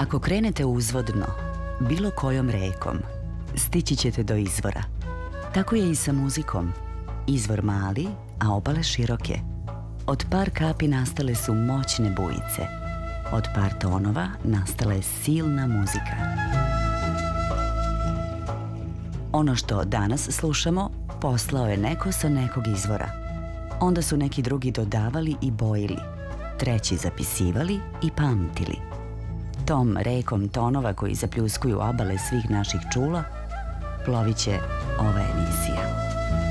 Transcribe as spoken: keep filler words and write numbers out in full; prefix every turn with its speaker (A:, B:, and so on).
A: Ako krenete uzvodno, bilo kojom rekom, stići ćete do izvora. Tako je i sa muzikom. Izvor mali, a obale široke. Od par kapi nastale su moćne bujice. Od par tonova nastala je silna muzika. Ono što danas slušamo poslao je neko sa nekog izvora. Onda su neki drugi dodavali i bojili, treći zapisivali i pamtili. Tom rekom tonova koji zapljuskuju obale svih naših čula plovit će ova emisija.